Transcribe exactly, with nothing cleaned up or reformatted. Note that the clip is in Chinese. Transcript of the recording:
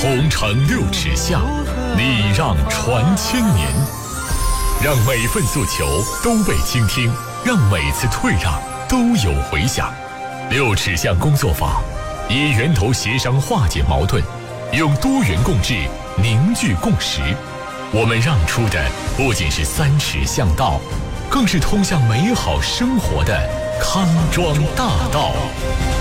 同城六尺下，礼让传千年。让每份诉求都被倾听，让每次退让都有回响。六尺巷工作坊以源头协商化解矛盾，用多元共治凝聚共识。我们让出的不仅是三尺巷道，更是通向美好生活的康庄大道。